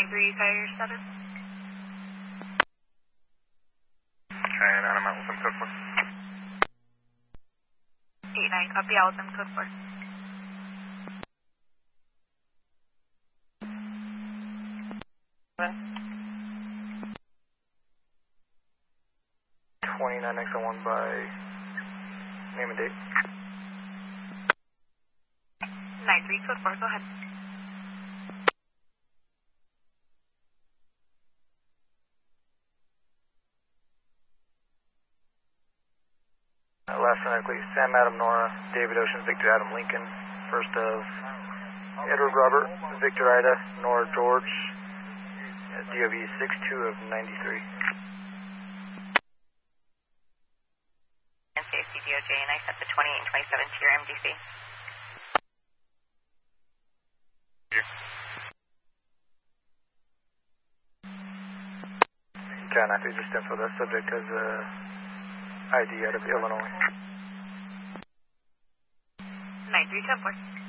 9-3, Fire 7. And I'm out with them code 4. 8-9, copy, out with them code 4. Then 29X01 by name and date. 9-3, code 4, go ahead. Last phonetically, Sam Adam Nora, David Ocean, Victor Adam Lincoln, first of Edward Robert, Victor Ida, Nora George, DOV 62 of 93. And safety DOJ, and I set the 28 and 27 to your MDC. Can I just info that subject as a ID out of Illinois. 9-3, 10-4.